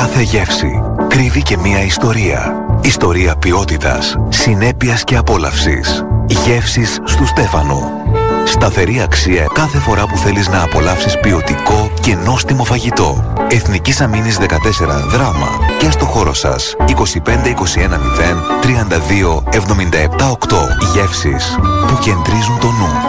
Κάθε γεύση κρύβει και μία ιστορία. Ιστορία ποιότητας, συνέπειας και απόλαυσης. Γεύσεις στου Στέφανο. Σταθερή αξία κάθε φορά που θέλεις να απολαύσεις ποιοτικό και νόστιμο φαγητό. Εθνικής Αμήνης 14 Δράμα και στο χώρο σας 25 21 0 32 77 8. Γεύσεις που κεντρίζουν το νου.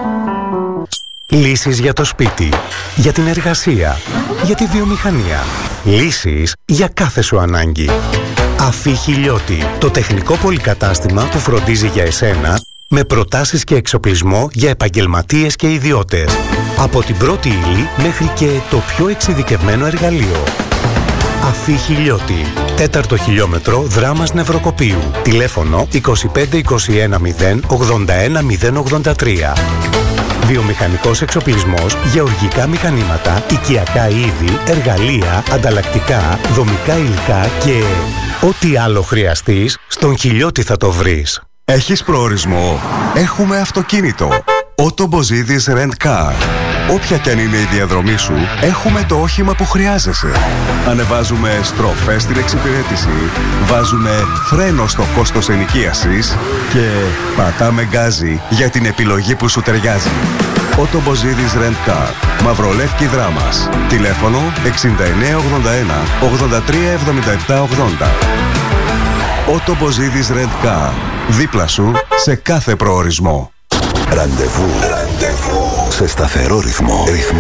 Λύσεις για το σπίτι, για την εργασία, για τη βιομηχανία. Λύσεις για κάθε σου ανάγκη. Αφή Χιλιώτη, το τεχνικό πολυκατάστημα που φροντίζει για εσένα με προτάσεις και εξοπλισμό για επαγγελματίες και ιδιώτες. Από την πρώτη ύλη μέχρι και το πιο εξειδικευμένο εργαλείο. Αφή Χιλιώτη, 4ο χιλιόμετρο Δράμας Νευροκοπείου. Τηλέφωνο 25 21 0 81 083. Βιομηχανικός εξοπλισμός, γεωργικά μηχανήματα, οικιακά είδη, εργαλεία, ανταλλακτικά, δομικά υλικά και ό,τι άλλο χρειαστείς, στον Χιλιώτη θα το βρεις. Έχεις προορισμό? Έχουμε αυτοκίνητο. Ότο Μποζίδης Rent Car. Όποια κι αν είναι η διαδρομή σου, έχουμε το όχημα που χρειάζεσαι. Ανεβάζουμε στροφές στην εξυπηρέτηση, βάζουμε φρένο στο κόστος ενοικίασης και πατάμε γκάζι για την επιλογή που σου ταιριάζει. Ότο Μποζίδης Rent Car. Μαυρολεύκη Δράμας. Τηλέφωνο 6981 83 77 80. Ότο Μποζίδης Rent Car. Δίπλα σου σε κάθε προορισμό. Ραντεβού. Σε σταθερό ρυθμό.